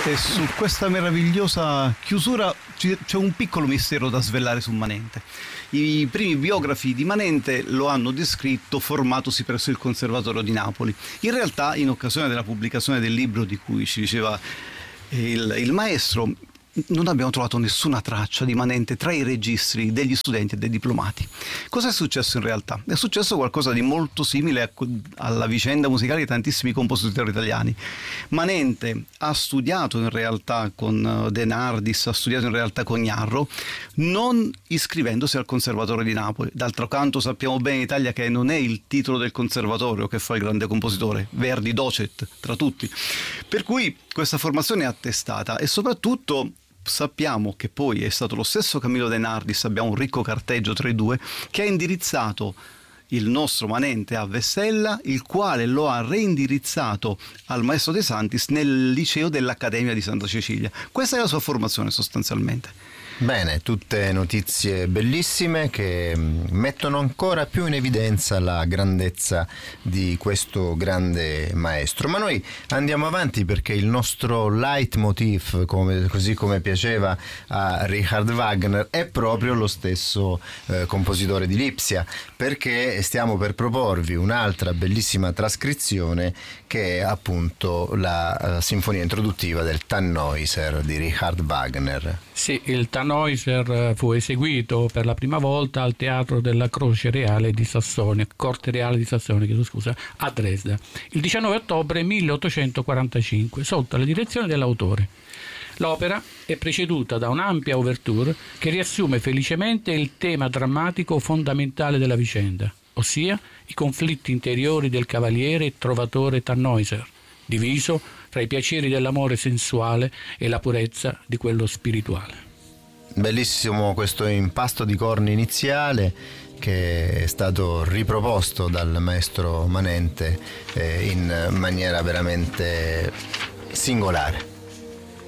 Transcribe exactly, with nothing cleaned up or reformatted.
E su questa meravigliosa chiusura c'è un piccolo mistero da svelare su Manente. I primi biografi di Manente lo hanno descritto formatosi presso il Conservatorio di Napoli. In realtà, in occasione della pubblicazione del libro di cui ci diceva il, il maestro, non abbiamo trovato nessuna traccia di Manente tra i registri degli studenti e dei diplomati. Cosa è successo in realtà? È successo qualcosa di molto simile alla vicenda musicale di tantissimi compositori italiani. Manente ha studiato in realtà con De Nardis, ha studiato in realtà con Iarro, non iscrivendosi al Conservatorio di Napoli. D'altro canto sappiamo bene in Italia che non è il titolo del conservatorio che fa il grande compositore, Verdi docet tra tutti. Per cui questa formazione è attestata e soprattutto sappiamo che poi è stato lo stesso Camillo De Nardis, abbiamo un ricco carteggio tra i due, che ha indirizzato il nostro Manente a Vessella, il quale lo ha reindirizzato al maestro De Santis nel liceo dell'Accademia di Santa Cecilia. Questa è la sua formazione sostanzialmente. Bene, tutte notizie bellissime che mettono ancora più in evidenza la grandezza di questo grande maestro. Ma noi andiamo avanti perché il nostro leitmotiv, come, così come piaceva a Richard Wagner, è proprio lo stesso eh, compositore di Lipsia, perché stiamo per proporvi un'altra bellissima trascrizione che è appunto la uh, sinfonia introduttiva del Tannhäuser di Richard Wagner. Sì, il Tannhäuser fu eseguito per la prima volta al Teatro della Croce Reale di Sassonia, Corte Reale di Sassonia, chiedo scusa, a Dresda, il diciannove ottobre milleottocentoquarantacinque, sotto la direzione dell'autore. L'opera è preceduta da un'ampia ouverture che riassume felicemente il tema drammatico fondamentale della vicenda, ossia i conflitti interiori del cavaliere e trovatore Tannhäuser, diviso tra i piaceri dell'amore sensuale e la purezza di quello spirituale. Bellissimo questo impasto di corni iniziale che è stato riproposto dal maestro Manente eh, in maniera veramente singolare.